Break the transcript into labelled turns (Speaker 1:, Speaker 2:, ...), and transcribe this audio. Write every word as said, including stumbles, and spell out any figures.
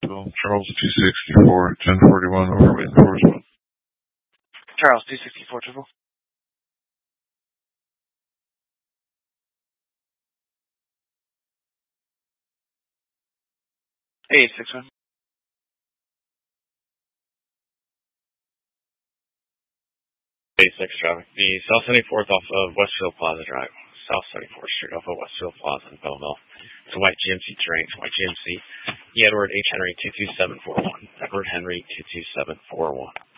Speaker 1: Charles two sixty-four, ten forty-one, overweight and correspond.
Speaker 2: Charles two sixty-four, triple. eight six one.
Speaker 3: eight six traffic. The South seventy-fourth off of Westfield Plaza Drive. South seventy-fourth Street off of Westfield Plaza in Belleville. It's a white G M C terrain. It's a white G M C. E. Edward H. Henry two two seven four one. Edward Henry two two seven four one.